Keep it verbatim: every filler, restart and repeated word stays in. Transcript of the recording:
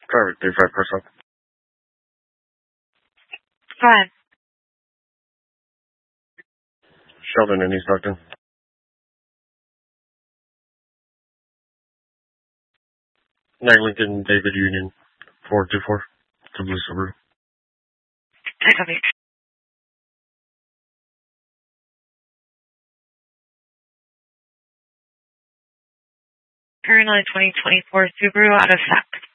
Driver, thirty-five person. Go ahead. Sheldon in East Stockton. Night Lincoln, David Union, four two four. It's a blue Subaru. I copy. Paranoid twenty twenty-four Subaru out of S A C.